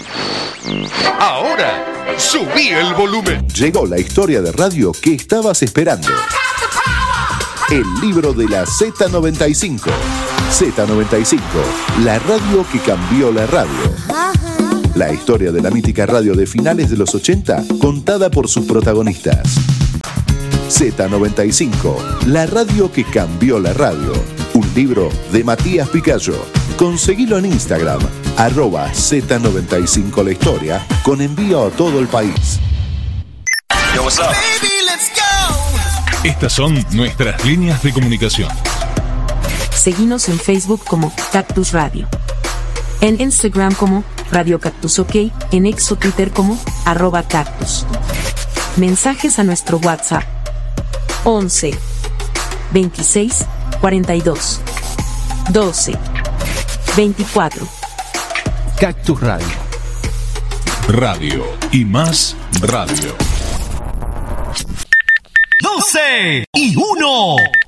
Ahora, subí el volumen. Llegó la historia de radio que estabas esperando. El libro de la Z95. Z95, la radio que cambió la radio. La historia de la mítica radio de finales de los 80, contada por sus protagonistas. Z95, la radio que cambió la radio. Un libro de Matías Picayo. Conseguilo en Instagram, @Z95 la historia, con envío a todo el país. Yo, what's up? Baby, let's go. Estas son nuestras líneas de comunicación. Seguinos en Facebook como Cactus Radio. En Instagram como Radio Cactus OK. En X o Twitter como @Cactus. Mensajes a nuestro WhatsApp. 11 26 42 12 24. Cactus Radio. Radio y más radio. 12 y 1.